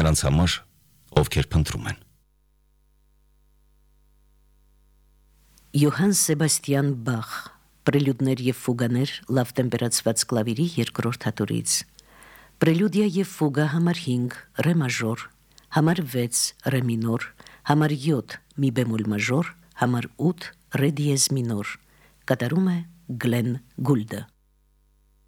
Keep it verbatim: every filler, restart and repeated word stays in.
նրանց համար, ովքեր փնտրում են։ Յոհան Սեբաստիան Բախ, Պրելյուդներ և ֆուգաներ լավ տեմպերացված կլավիրի երկրորդ հատորից։ Պրելյուդիա և ֆուգա համար հինգ, ռե մաժոր, համար վեց, ռե մինոր, համար յոթ, մի բեմոլ մաժոր, համար ութ, ռե դիեզ մինոր։ Կատարում է Գլեն Գուլդը։